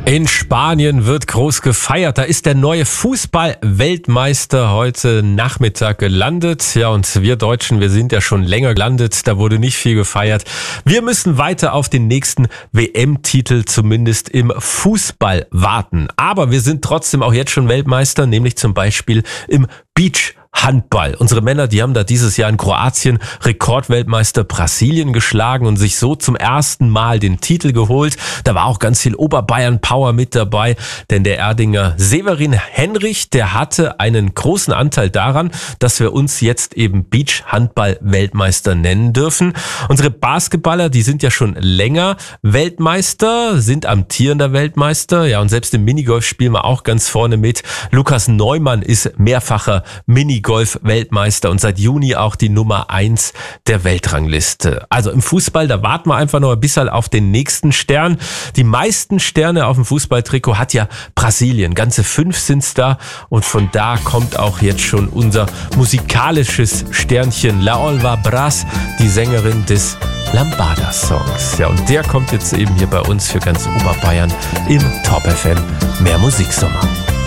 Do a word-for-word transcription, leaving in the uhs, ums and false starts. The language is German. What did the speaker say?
In Spanien wird groß gefeiert. Da ist der neue Fußball-Weltmeister heute Nachmittag gelandet. Ja, und wir Deutschen, wir sind ja schon länger gelandet. Da wurde nicht viel gefeiert. Wir müssen weiter auf den nächsten W M-Titel, zumindest im Fußball, warten. Aber wir sind trotzdem auch jetzt schon Weltmeister, nämlich zum Beispiel im Beach Handball. Unsere Männer, die haben da dieses Jahr in Kroatien Rekordweltmeister Brasilien geschlagen und sich so zum ersten Mal den Titel geholt. Da war auch ganz viel Oberbayern-Power mit dabei, denn der Erdinger Severin Henrich, der hatte einen großen Anteil daran, dass wir uns jetzt eben Beach-Handball-Weltmeister nennen dürfen. Unsere Basketballer, die sind ja schon länger Weltmeister, sind amtierender Weltmeister. Ja, und selbst im Minigolf spielen wir auch ganz vorne mit. Lukas Neumann ist mehrfacher Minigolf Golf-Weltmeister und seit Juni auch die Nummer eins der Weltrangliste. Also im Fußball, da warten wir einfach noch ein bisschen auf den nächsten Stern. Die meisten Sterne auf dem Fußballtrikot hat ja Brasilien. Ganze fünf sind's da und von da kommt auch jetzt schon unser musikalisches Sternchen La Olva Brás, die Sängerin des Lambada-Songs. Ja, und der kommt jetzt eben hier bei uns für ganz Oberbayern im Top F M Mehr Musiksommer.